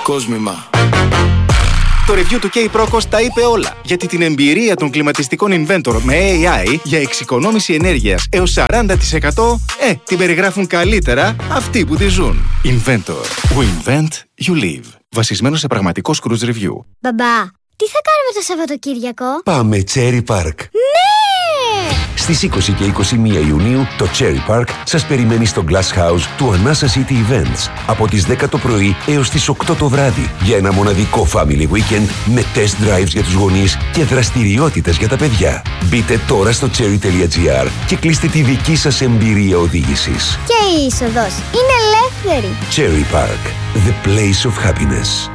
Κόσμημα. Το review του K-Procos τα είπε όλα, γιατί την εμπειρία των κλιματιστικών Inventor με AI για εξοικονόμηση ενέργειας έως 40% την περιγράφουν καλύτερα αυτοί που τη ζουν. Inventor. We invent, you live. Βασισμένο σε πραγματικό cruise review. Μπαμπά, τι θα κάνουμε το Σαββατοκύριακο? Πάμε Cherry Park. Ναι! Στις 20 και 21 Ιουνίου το Cherry Park σας περιμένει στο Glass House του Anasa City Events από τις 10 το πρωί έως τις 8 το βράδυ για ένα μοναδικό family weekend με test drives για τους γονείς και δραστηριότητες για τα παιδιά. Μπείτε τώρα στο cherry.gr και κλείστε τη δική σας εμπειρία οδήγησης. Και η είσοδος είναι ελεύθερη. Cherry Park, the place of happiness.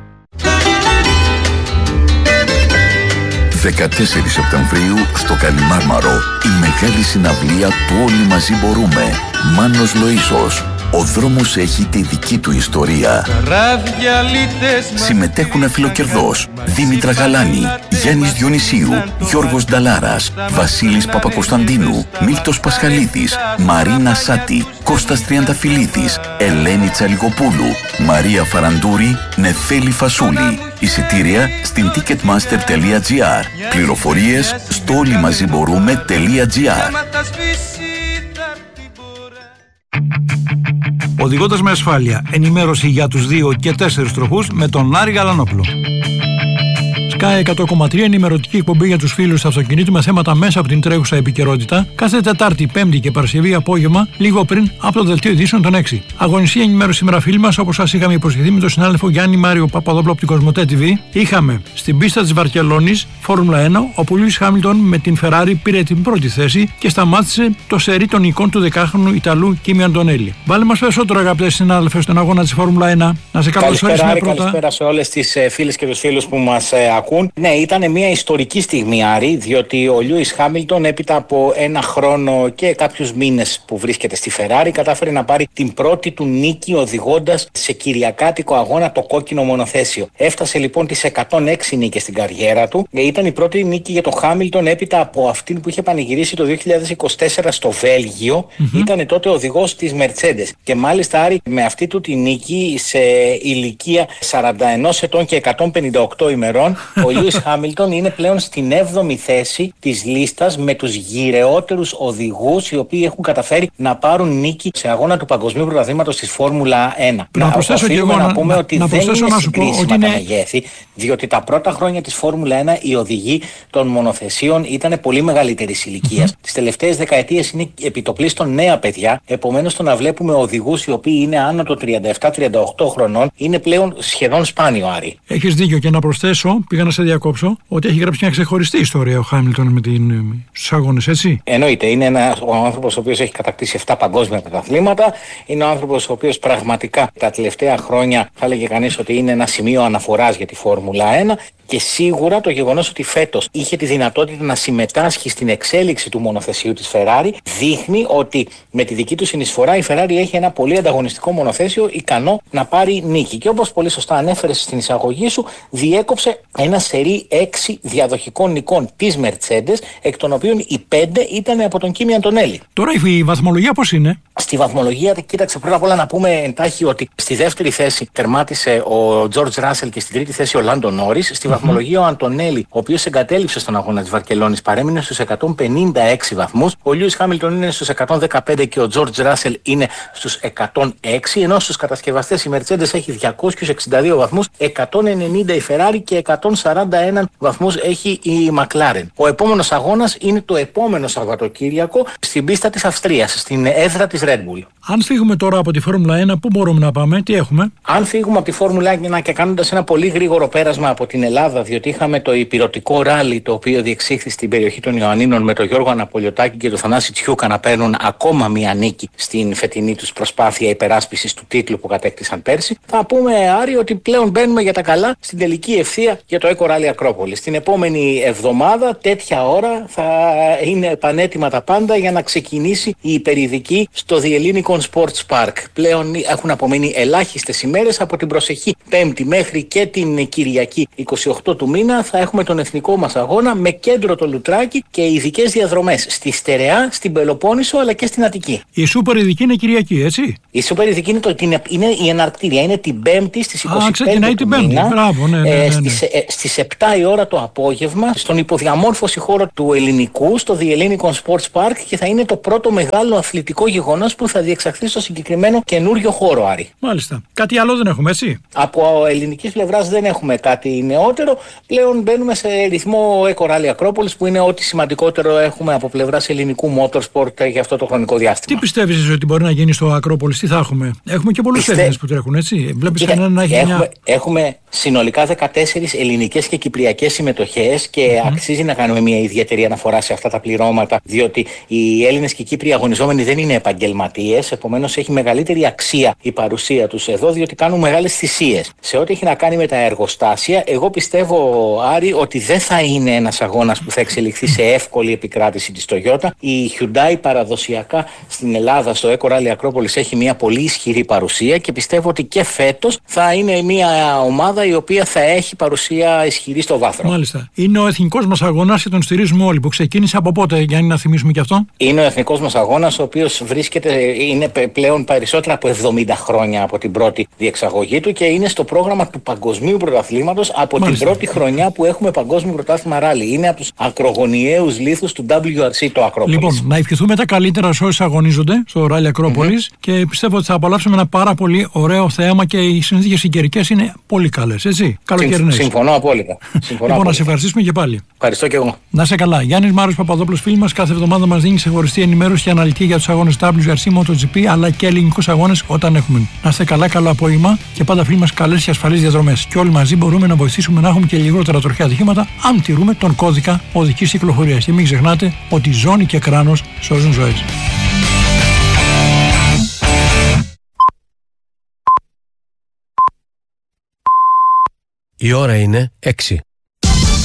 14 Σεπτεμβρίου στο Καλιμάρμαρο η μεγάλη συναυλία του Όλοι Μαζί Μπορούμε. Μάνος Λοΐσος. Ο δρόμος έχει τη δική του ιστορία. Συμμετέχουν Φιλοκερδός, Δήμητρα Γαλάνη, Γιάννης Διονυσίου, Γιώργος Νταλάρας, Βασίλης Παπακοσταντίνου, Μίλτος Πασχαλίδης, Μαρίνα Σάτη, Κώστας Τριανταφυλλίδης, Ελένη Τσαλιγοπούλου, Μαρία Φαραντούρη, Νεφέλη Φασούλη. Εισιτήρια στην ticketmaster.gr. Πληροφορίες στο όλοιμαζιμπορούμε.gr. Οδηγώντας με ασφάλεια, ενημέρωση για τους 2 και 4 τροχούς με τον Άρη Γαλανόπουλο. Sky 100,3 ενημερωτική εκπομπή για τους φίλους του αυτοκινήτου με θέματα μέσα από την τρέχουσα επικαιρότητα κάθε Τετάρτη, Πέμπτη και Παρασκευή απόγευμα, λίγο πριν από το δελτίο ειδήσεων των 6. Αγωνιστική ενημέρωση σήμερα, φίλοι μας, όπως σας είχαμε υποσχεθεί με τον συνάδελφο Γιάννη Μάριο Παπαδόπουλο από την Κοσμοτέ TV. Είχαμε στην πίστα της Βαρκελόνης Φόρμουλα 1, όπου Λούις Χάμιλτον με την Ferrari πήρε την πρώτη θέση και σταμάτησε το σερί των εικόν του 10χρονου Ιταλού Κίμι Αντονέλη. Βάλε μας περισσότερο, αγαπητές συνάδελφες, στον αγώνα της Φόρμουλα 1. Να σε καλωσορίσουμε πρώτα. Καλησπέρα σε όλες τις φίλες και τους φίλους που μας ακούν. Ναι, ήταν μια ιστορική στιγμή, Άρη, διότι ο Λούις Χάμιλτον έπειτα από ένα χρόνο και κάποιους μήνες που βρίσκεται στη Ferrari κατάφερε να πάρει την πρώτη του νίκη οδηγώντας σε κυριακάτικο αγώνα το κόκκινο μονοθέσιο. Έφτασε λοιπόν τις 106 νίκες στην καριέρα του. Ήταν η πρώτη νίκη για τον Χάμιλτον έπειτα από αυτήν που είχε πανηγυρίσει το 2024 στο Βέλγιο. Ήταν τότε οδηγός της Mercedes. Και μάλιστα, Άρη, με αυτή του τη νίκη σε ηλικία 41 ετών και 158 ημερών, ο Λούις Χάμιλτον είναι πλέον στην 7η θέση της λίστας με τους γυρεότερους οδηγούς οι οποίοι έχουν καταφέρει να πάρουν νίκη σε αγώνα του Παγκοσμίου Πρωταθλήματος της Φόρμουλα 1. Να προσθέσω και εγώ να πούμε ότι δεν είναι συγκρίσιμα τα μεγέθη, διότι τα πρώτα χρόνια της Φόρμουλα 1 οι οδηγοί των μονοθεσίων ήταν πολύ μεγαλύτερης ηλικίας. Τις τελευταίες δεκαετίες είναι επιτοπλίστων νέα παιδιά, επομένως το να βλέπουμε οδηγούς οι οποίοι είναι άνω των 37-38 χρονών είναι πλέον σχεδόν σπάνιο, Άρη. Έχεις δίκιο, και να προσθέσω, πήγα να σε διακόψω, ότι έχει γράψει μια ξεχωριστή ιστορία ο Χάμιλτον με στους αγώνες, έτσι. Εννοείται, είναι ο άνθρωπος ο οποίος έχει κατακτήσει 7 παγκόσμια πρωταθλήματα. Είναι ο άνθρωπος ο οποίος πραγματικά τα τελευταία χρόνια θα έλεγε κανείς ότι είναι ένα σημείο αναφοράς για τη Φόρμουλα 1. Και σίγουρα το γεγονός ότι φέτος είχε τη δυνατότητα να συμμετάσχει στην εξέλιξη του μονοθεσίου της Ferrari δείχνει ότι με τη δική του συνεισφορά η Ferrari έχει ένα πολύ ανταγωνιστικό μονοθέσιο ικανό να πάρει νίκη. Και όπως πολύ σωστά ανέφερες στην εισαγωγή σου, διέκοψε ένα σερί 6 διαδοχικών νικών της Mercedes, εκ των οποίων οι 5 ήταν από τον Κίμι Αντονέλη. Τώρα η βαθμολογία πώς είναι? Στη βαθμολογία, κοίταξε, πρώτα απ' όλα να πούμε εντάχει ότι στη δεύτερη θέση τερμάτισε ο George Russell και στην τρίτη θέση ο Lando Norris. Στη βαθμολογία ο Αντονέλη, ο οποίος εγκατέλειψε στον αγώνα της Βαρκελόνης, παρέμεινε στους 156 βαθμούς. Ο Λούις Χάμιλτον είναι στους 115 και ο George Russell είναι στους 106, ενώ στους κατασκευαστές η Mercedes έχει 262 βαθμούς, 190 η Ferrari και 141 βαθμούς έχει η McLaren. Ο επόμενος αγώνας είναι το επόμενο Σαββατοκύριακο στην πίστα της Αυστρίας, στην έδρα της Red Bull. Αν φύγουμε τώρα από τη Φόρμουλα 1, πού μπορούμε να πάμε, τι έχουμε? Αν φύγουμε από τη Φόρμουλα 1 και κάνοντας ένα πολύ γρήγορο πέρασμα από την Ελλάδα, διότι είχαμε το ηπειρωτικό ράλι το οποίο διεξήχθη στην περιοχή των Ιωαννίνων με τον Γιώργο Αναπολιωτάκη και τον Θανάση Τσιούκα να παίρνουν ακόμα μία νίκη στην φετινή τους προσπάθεια υπεράσπισης του τίτλου που κατέκτησαν πέρσι, θα πούμε, Άρη, ότι πλέον μπαίνουμε για τα καλά στην τελική ευθεία για το Eco Rally Ακρόπολης. Την επόμενη εβδομάδα, τέτοια ώρα, θα είναι πανέτοιμα τα πάντα για να ξεκινήσει η υπερειδική στο The Hellinikon Sports Park. Πλέον έχουν απομείνει ελάχιστες ημέρες από την προσεχή Πέμπτη μέχρι και την Κυριακή 28 28 του μήνα θα έχουμε τον εθνικό μας αγώνα με κέντρο το Λουτράκι και ειδικές διαδρομές στη Στερεά, στην Πελοπόννησο αλλά και στην Αττική. Η σούπερ ειδική είναι Κυριακή, έτσι. Η σούπερ ειδική είναι η εναρκτήρια, είναι την Πέμπτη στις 25 ξεκινάει την Πέμπτη. Μπράβο, ναι. Στις 7 η ώρα το απόγευμα, στον υποδιαμόρφωση χώρο του Ελληνικού, στο The Hellenic Sports Park, και θα είναι το πρώτο μεγάλο αθλητικό γεγονός που θα διεξαχθεί στο συγκεκριμένο καινούριο χώρο, Άρη. Μάλιστα. Κάτι άλλο δεν έχουμε, έτσι. Από ελληνικής πλευράς δεν έχουμε κάτι νεότερο. Πλέον μπαίνουμε σε ρυθμό Eco Rally Acropolis, που είναι ό,τι σημαντικότερο έχουμε από πλευράς ελληνικού motorsport για αυτό το χρονικό διάστημα. Τι πιστεύεις ότι μπορεί να γίνει στο Acropolis, τι θα έχουμε? Έχουμε και πολλούς Έλληνες που τρέχουν, έτσι. Βλέπεις κανέναν να έχει έχουμε συνολικά 14 ελληνικές και κυπριακές συμμετοχές και αξίζει να κάνουμε μια ιδιαίτερη αναφορά σε αυτά τα πληρώματα, διότι οι Έλληνες και οι Κύπροι αγωνιζόμενοι δεν είναι επαγγελματίες, επομένως έχει μεγαλύτερη αξία η παρουσία τους εδώ, διότι κάνουν μεγάλες θυσίες. Σε ό,τι έχει να κάνει με τα εργοστάσια, εγώ πιστεύω, Άρη, ότι δεν θα είναι ένας αγώνας που θα εξελιχθεί σε εύκολη επικράτηση της Toyota. Η Hyundai παραδοσιακά στην Ελλάδα, στο Eco Rally Acropolis, έχει μια πολύ ισχυρή παρουσία και πιστεύω ότι και φέτος θα είναι μια ομάδα η οποία θα έχει παρουσία ισχυρή στο βάθρο. Μάλιστα. Είναι ο εθνικός μας αγώνας και τον στηρίζουμε όλοι, που ξεκίνησε από πότε, Γιάννη, να θυμίσουμε και αυτό? Είναι ο εθνικός μας αγώνας, ο οποίος είναι πλέον περισσότερα από 70 χρόνια από την πρώτη διεξαγωγή του και είναι στο πρόγραμμα του Παγκοσμίου Πρωταθλήματος από την πρώτη χρονιά που έχουμε Παγκόσμιο Πρωτάθλημα Ράλι. Είναι από τους ακρογωνιαίους λίθους του WRC το Acropolis. Λοιπόν, να ευχηθούμε τα καλύτερα σε όσοι αγωνίζονται στο Rally Acropolis και πιστεύω ότι θα απολαύσουμε ένα πάρα πολύ ωραίο θέαμα και οι συνθήκες οι καιρικές είναι πολύ καλές, έτσι. Καλοκαιρινές. Συμφωνώ απόλυτα. Λοιπόν, να σε ευχαριστήσουμε και πάλι. Ευχαριστώ και εγώ. Να σε καλά. Γιάννης Μάριος Παπαδόπουλος, φίλοι μας, κάθε εβδομάδα μας δίνει ξεχωριστή ενημέρωση και αναλυτική για τους αγώνες WRC, MotoGP αλλά και ελληνικούς αγώνες όταν έχουμε. Να είστε καλά, καλό απόγευμα και πάντα, φίλοι μας, καλές και ασφαλείς διαδρομές. Και όλοι μαζί μπορούμε να βοηθήσουμε να έχουμε και λιγότερα τροχαία ατυχήματα αν τηρούμε τον κώδικα οδικής κυκλοφορίας. Και μην ξεχνάτε ότι ζώνη και κράνος σώζουν ζωές. Η ώρα είναι 6.